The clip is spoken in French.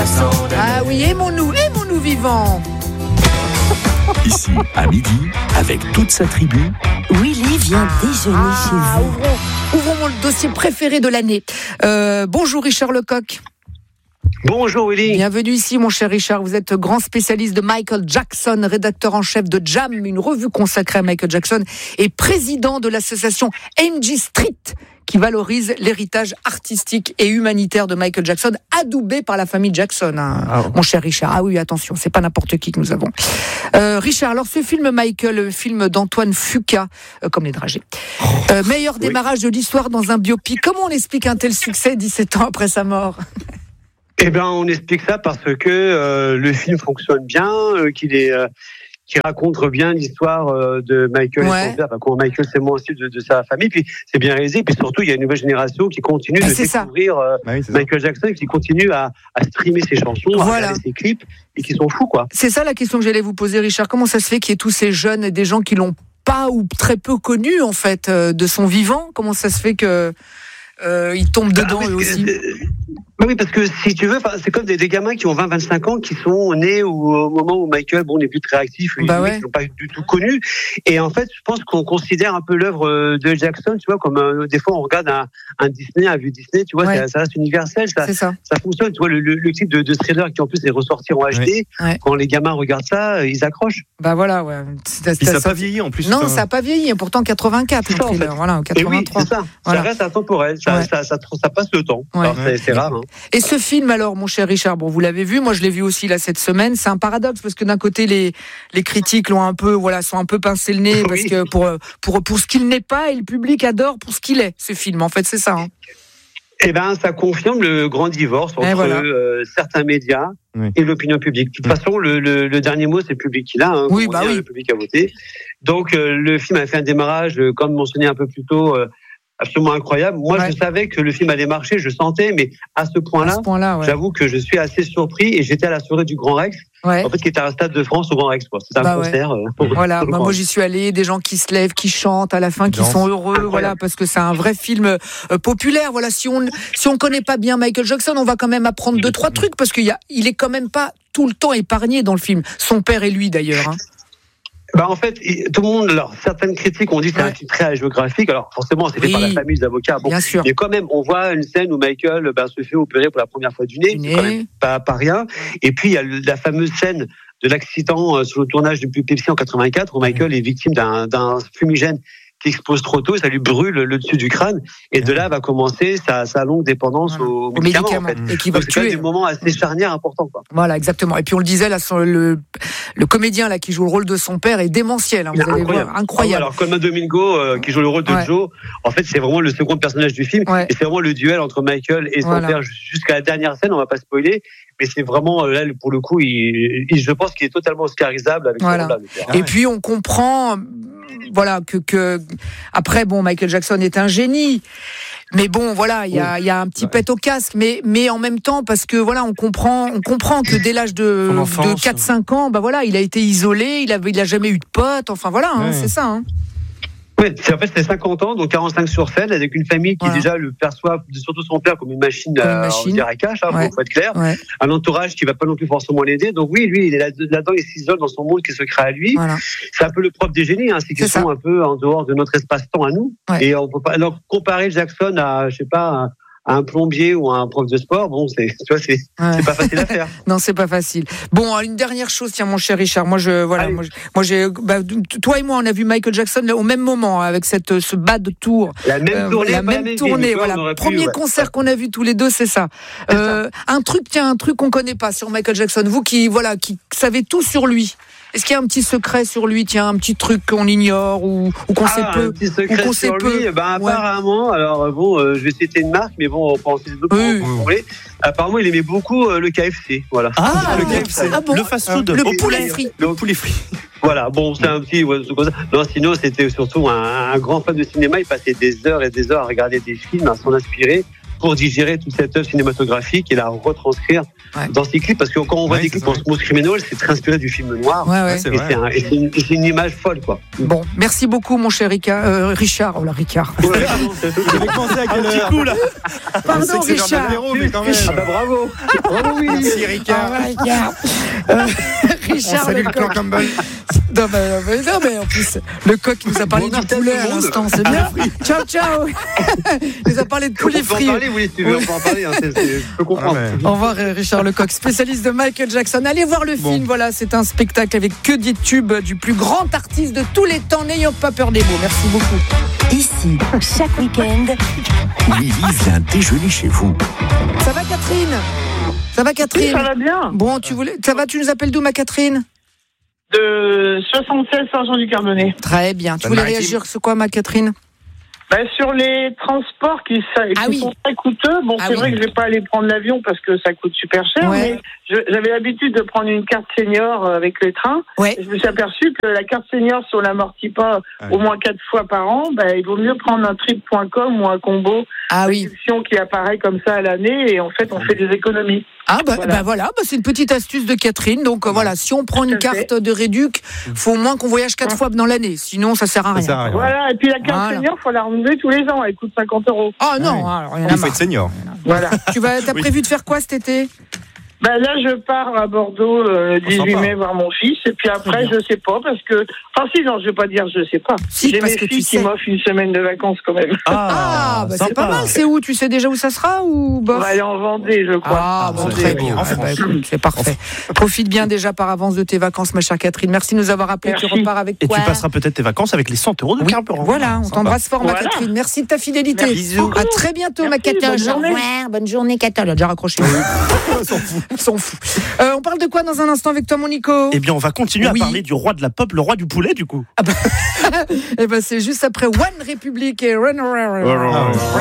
Ah oui, aimons-nous vivants. Ici, à midi, avec toute sa tribu, Willy vient déjeuner chez vous. Ouvrons le dossier préféré de l'année. Bonjour Richard Lecoq. Bonjour Willy. Bienvenue ici mon cher Richard, vous êtes grand spécialiste de Michael Jackson, rédacteur en chef de Jam, une revue consacrée à Michael Jackson, et président de l'association MJ Street, qui valorise l'héritage artistique et humanitaire de Michael Jackson, adoubé par la famille Jackson, mon cher Richard. Ah oui, attention, c'est pas n'importe qui que nous avons. Richard, alors ce film Michael, le film d'Antoine Fuqua, comme les dragées, meilleur démarrage de l'histoire dans un biopic, comment on explique un tel succès 17 ans après sa mort ? Eh bien, on explique ça parce que le film fonctionne bien, qui raconte bien l'histoire de Michael et son père, comment Michael s'aimant aussi de sa famille, puis c'est bien réalisé, puis surtout il y a une nouvelle génération qui continue de découvrir Michael Jackson, qui continue à streamer ses chansons, à regarder ses clips, et qui sont fous, quoi. C'est ça la question que j'allais vous poser, Richard. Comment ça se fait qu'il y ait tous ces jeunes et des gens qui l'ont pas ou très peu connu en fait de son vivant ? Comment ça se fait que ils tombent dedans eux aussi ? Oui, parce que si tu veux, c'est comme des gamins qui ont 20-25 ans, qui sont nés au moment où Michael n'est plus très actif, ils l'ont pas du tout connu. Et en fait, je pense qu'on considère un peu l'œuvre de Jackson, tu vois, comme des fois on regarde un Disney, un vieux Disney, tu vois, ça reste universel, ça fonctionne. Tu vois, le clip de Thriller qui en plus est ressorti en HD, quand les gamins regardent ça, ils accrochent. Bah voilà, ça n'a pas vieilli en plus. Non, ça n'a pas vieilli, pourtant 84, ça, en fait. voilà, 83. Et oui, c'est ça. Ça reste intemporel, ça passe le temps. Alors, c'est rare. Hein. Et ce film alors, mon cher Richard, bon, vous l'avez vu, moi je l'ai vu aussi là cette semaine. C'est un paradoxe parce que d'un côté les critiques l'ont un peu, sont un peu pincé le nez parce que pour ce qu'il n'est pas, et le public adore pour ce qu'il est. Ce film, en fait, c'est ça. Hein. Eh ben, ça confirme le grand divorce entre certains médias et l'opinion publique. De toute façon, le dernier mot, c'est le public qui l'a. Hein, le public a voté. Donc, le film a fait un démarrage, comme mentionné un peu plus tôt. Absolument incroyable. Moi, je savais que le film allait marcher, je sentais, mais à ce point-là, j'avoue que je suis assez surpris et j'étais à la soirée du Grand Rex, en fait, qui était à un stade de France au Grand Rex, quoi. C'était un concert. Voilà, moi j'y suis allée, des gens qui se lèvent, qui chantent à la fin, qui sont heureux, parce que c'est un vrai film populaire. Voilà, si on connaît pas bien Michael Jackson, on va quand même apprendre 2-3 trucs parce qu'il est quand même pas tout le temps épargné dans le film. Son père et lui d'ailleurs. Hein. En fait, tout le monde, certaines critiques ont dit que c'est un film très géographique. Alors, forcément, c'était par la famille des avocats. Bon, bien sûr. Mais quand même, on voit une scène où Michael se fait opérer pour la première fois du nez. C'est quand même pas rien. Et puis, il y a la fameuse scène de l'accident sur le tournage du Pepsi en 84 où Michael est victime d'un fumigène qui explose trop tôt, ça lui brûle le dessus du crâne, et de là va commencer sa longue dépendance aux médicaments. En fait. Et qui va c'est quand même des moments assez charnières importants, quoi. Voilà, exactement. Et puis on le disait, là, le comédien là qui joue le rôle de son père est démentiel. Hein, vous allez voir, incroyable. Alors Colman Domingo qui joue le rôle de Joe, en fait c'est vraiment le second personnage du film, et c'est vraiment le duel entre Michael et son père jusqu'à la dernière scène. On va pas spoiler. Mais c'est vraiment, là, pour le coup, je pense qu'il est totalement oscarisable avec ce rôle-là. Et puis, on comprend, que après, Michael Jackson est un génie. Mais bon, il y a un petit pet au casque. Mais en même temps, parce que, on comprend que dès l'âge de 4-5 ans, il a été isolé, il a jamais eu de potes. Enfin, c'est ça, hein. Oui, c'est 50 ans, donc 45 sur scène, avec une famille qui déjà le perçoit, surtout son père, comme une machine à cash, faut être clair. Un entourage qui va pas non plus forcément l'aider. Donc oui, lui, il est là-dedans, il s'isole dans son monde qui se crée à lui. C'est un peu le propre des génies, c'est qu'ils sont un peu en dehors de notre espace-temps à nous. Et on peut pas, alors, comparer Jackson à, un plombier ou un prof de sport, c'est pas facile à faire. Non, c'est pas facile. Bon, une dernière chose, tiens, mon cher Richard, toi et moi, on a vu Michael Jackson au même moment, avec ce bad tour. La même tournée, voilà. Premier concert qu'on a vu tous les deux, c'est ça. Un truc qu'on connaît pas sur Michael Jackson, vous qui savez tout sur lui. Est-ce qu'il y a un petit secret sur lui, un petit truc qu'on ignore ou qu'on sait peu? Un petit secret sur lui, apparemment, alors je vais citer une marque, mais on peut en citer d'autres si vous voulez. Apparemment, il aimait beaucoup le KFC, voilà. Le KFC, le fast-food, le poulet frit. Le poulet frit. Voilà, c'est un petit... Non, sinon, c'était surtout un grand fan de cinéma, il passait des heures et des heures à regarder des films, à s'en inspirer. pour digérer toute cette œuvre cinématographique et la retranscrire dans ces clips. Parce que quand on voit des clips pour Smooth Criminal, c'est très inspiré du film noir. C'est une image folle, quoi. Bon, merci beaucoup, mon cher Richard. Oh là, Ricard. J'avais pensé à quel petit coup, là. Pardon, Richard. Mais quand même. Bravo. Bravo, oui. Merci, Ricard. Richard, salut le clan Campbell. Non, mais en plus, le coq nous a parlé de poulet à l'instant, c'est bien. Ciao. Il nous a parlé de poulet frit. On peut en parler, oui, si tu veux, on peut en parler. Je peux comprendre. Au revoir, Richard Lecoq, spécialiste de Michael Jackson. Allez voir le film, voilà, c'est un spectacle avec que des tubes du plus grand artiste de tous les temps. N'ayons pas peur des mots. Merci beaucoup. Ici, chaque week-end, Willy vient déjeuner chez vous. Ça va, Catherine ? Oui, ça va bien. Bon, tu nous appelles d'où, ma Catherine ? De 76 Saint-Jean-du-Carbonnet. Très bien. Tu voulais réagir sur quoi, ma Catherine ? Sur les transports qui sont très coûteux. Bon, c'est vrai que je vais pas aller prendre l'avion parce que ça coûte super cher, mais j'avais l'habitude de prendre une carte senior avec les trains. Et je me suis aperçu que la carte senior, si on l'amortit pas au moins 4 fois par an, il vaut mieux prendre un trip.com ou un combo qui apparaît comme ça à l'année et en fait, on fait des économies. Voilà, c'est une petite astuce de Catherine. Donc voilà, si on prend une carte de réduc, faut au moins qu'on voyage 4 fois dans l'année. Sinon, ça sert à rien. Voilà, et puis la carte senior, faut la renouveler tous les ans. Elle coûte 50 €. Ah non, alors il faut être senior. Voilà. T'as prévu de faire quoi cet été ? Là, je pars à Bordeaux le 18 mai voir mon fils. Et puis après, je sais pas, parce que... je vais pas dire je sais pas. J'ai mes filles qui m'offrent une semaine de vacances quand même. C'est pas mal. C'est où ? Tu sais déjà où ça sera ou bof ? On va aller en Vendée, je crois. Très bien. Écoute, c'est parfait. Profite bien déjà par avance de tes vacances, ma chère Catherine. Merci de nous avoir appelés. Tu repars avec quoi ? Et tu passeras peut-être tes vacances avec les 100 € de carburant. Voilà, on t'embrasse fort, ma Catherine. Merci de ta fidélité. Bisous. À très bientôt, ma Catherine. Bonne journée, Catherine. Elle a déjà raccroché. Elle s'en fout. On parle de quoi dans un instant avec toi, mon Nico ? Eh bien, on va continuer à parler du roi de la pop, le roi du poulet, du coup. C'est juste après One Republic et Run.